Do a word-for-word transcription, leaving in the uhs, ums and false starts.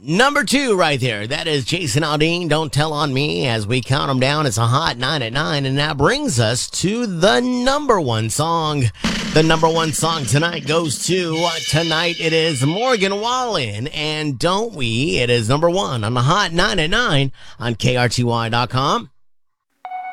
Number two right there. That is Jason Aldean, Don't Tell on Me. As we count them down, it's a hot nine at nine. And that brings us to the number one song. The number one song tonight goes to, uh, tonight it is Morgan Wallen and Don't We. It is number one on the hot nine at nine on K R T Y dot com.